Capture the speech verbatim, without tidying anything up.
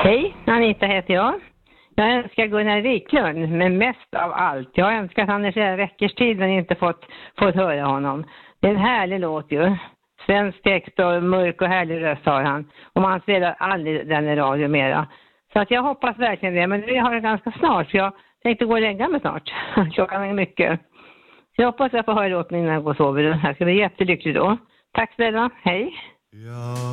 Hej, Anita heter jag. Jag önskar Gunnar Wiklund, men mest av allt. Jag önskar att han i flera veckors tid men inte fått, fått höra honom. Det är en härlig låt ju. Svensk text och mörk och härlig röst har han. Och man spelar aldrig den i radio mera. Så att jag hoppas verkligen det. Men vi har det ganska snart. För jag tänkte gå och lägga mig snart. Klockan är mycket. Så jag hoppas att jag får höra låten innan jag går och sover. Det här ska bli jättelyckligt då. Tack snälla. Hej. Ja.